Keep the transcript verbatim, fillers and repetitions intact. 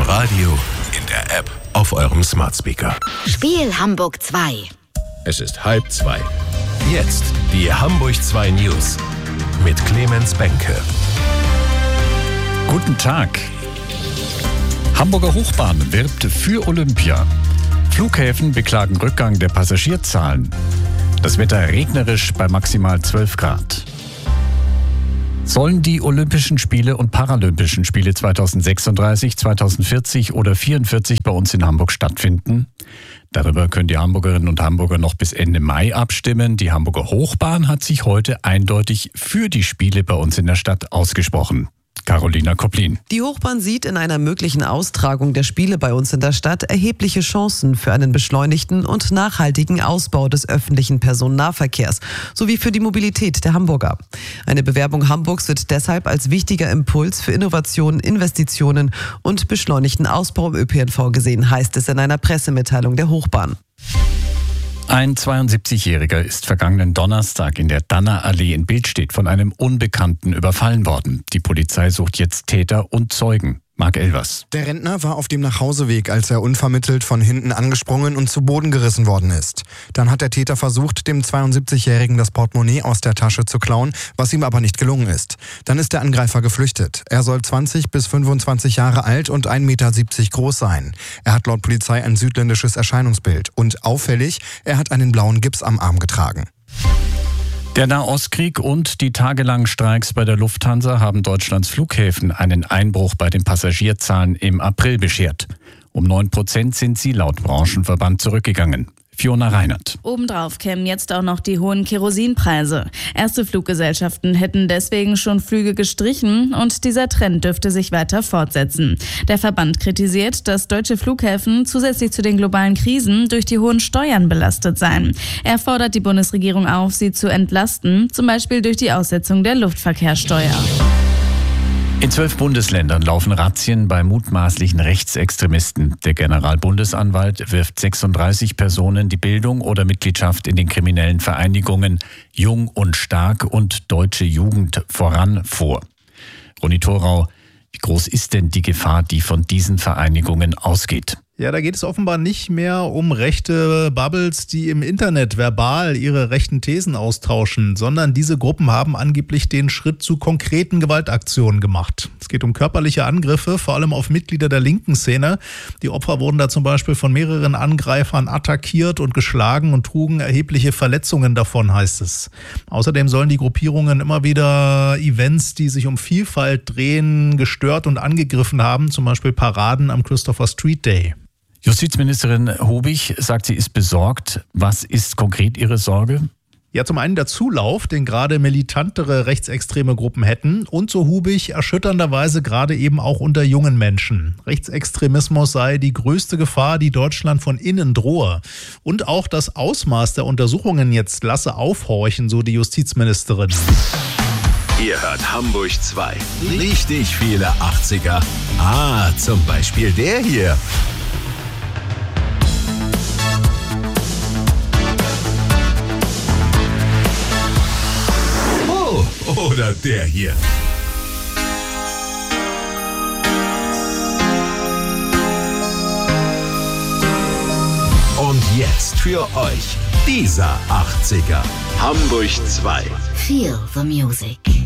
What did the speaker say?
Radio, in der App, auf eurem Smart Speaker. Spiel Hamburg zwei. Es ist halb zwei. Jetzt die Hamburg zwei News mit Clemens Benke. Guten Tag. Hamburger Hochbahn wirbt für Olympia. Flughäfen beklagen Rückgang der Passagierzahlen. Das Wetter regnerisch bei maximal zwölf Grad. Sollen die Olympischen Spiele und Paralympischen Spiele zweitausendsechsunddreißig, zweitausendvierzig oder vierundvierzig bei uns in Hamburg stattfinden? Darüber können die Hamburgerinnen und Hamburger noch bis Ende Mai abstimmen. Die Hamburger Hochbahn hat sich heute eindeutig für die Spiele bei uns in der Stadt ausgesprochen. Carolina Koplin. Die Hochbahn sieht in einer möglichen Austragung der Spiele bei uns in der Stadt erhebliche Chancen für einen beschleunigten und nachhaltigen Ausbau des öffentlichen Personennahverkehrs sowie für die Mobilität der Hamburger. Eine Bewerbung Hamburgs wird deshalb als wichtiger Impuls für Innovationen, Investitionen und beschleunigten Ausbau im Ö P N V gesehen, heißt es in einer Pressemitteilung der Hochbahn. Ein zweiundsiebzigjähriger ist vergangenen Donnerstag in der Danner-Allee in Billstedt von einem Unbekannten überfallen worden. Die Polizei sucht jetzt Täter und Zeugen. Marc Elvers. Der Rentner war auf dem Nachhauseweg, als er unvermittelt von hinten angesprungen und zu Boden gerissen worden ist. Dann hat der Täter versucht, dem zweiundsiebzigjährigen das Portemonnaie aus der Tasche zu klauen, was ihm aber nicht gelungen ist. Dann ist der Angreifer geflüchtet. Er soll zwanzig bis fünfundzwanzig Jahre alt und ein Meter siebzig groß sein. Er hat laut Polizei ein südländisches Erscheinungsbild. Und auffällig, er hat einen blauen Gips am Arm getragen. Der Nahostkrieg und die tagelangen Streiks bei der Lufthansa haben Deutschlands Flughäfen einen Einbruch bei den Passagierzahlen im April beschert. Um neun Prozent sind sie laut Branchenverband zurückgegangen. Fiona Reinert. Obendrauf kämen jetzt auch noch die hohen Kerosinpreise. Erste Fluggesellschaften hätten deswegen schon Flüge gestrichen und dieser Trend dürfte sich weiter fortsetzen. Der Verband kritisiert, dass deutsche Flughäfen zusätzlich zu den globalen Krisen durch die hohen Steuern belastet seien. Er fordert die Bundesregierung auf, sie zu entlasten, zum Beispiel durch die Aussetzung der Luftverkehrssteuer. In zwölf Bundesländern laufen Razzien bei mutmaßlichen Rechtsextremisten. Der Generalbundesanwalt wirft sechsunddreißig Personen die Bildung oder Mitgliedschaft in den kriminellen Vereinigungen Jung und Stark und Deutsche Jugend voran vor. Ronny Thorau, wie groß ist denn die Gefahr, die von diesen Vereinigungen ausgeht? Ja, da geht es offenbar nicht mehr um rechte Bubbles, die im Internet verbal ihre rechten Thesen austauschen, sondern diese Gruppen haben angeblich den Schritt zu konkreten Gewaltaktionen gemacht. Es geht um körperliche Angriffe, vor allem auf Mitglieder der linken Szene. Die Opfer wurden da zum Beispiel von mehreren Angreifern attackiert und geschlagen und trugen erhebliche Verletzungen davon, heißt es. Außerdem sollen die Gruppierungen immer wieder Events, die sich um Vielfalt drehen, gestört und angegriffen haben, zum Beispiel Paraden am Christopher Street Day. Justizministerin Hobig sagt, sie ist besorgt. Was ist konkret ihre Sorge? Ja, zum einen der Zulauf, den gerade militantere rechtsextreme Gruppen hätten und so Hubig erschütternderweise gerade eben auch unter jungen Menschen. Rechtsextremismus sei die größte Gefahr, die Deutschland von innen drohe. Und auch das Ausmaß der Untersuchungen jetzt lasse aufhorchen, so die Justizministerin. Ihr hört Hamburg zwei. Richtig viele achtziger. Ah, zum Beispiel der hier. Oder der hier. Und jetzt für euch dieser achtziger. Hamburg zwei. Feel the music.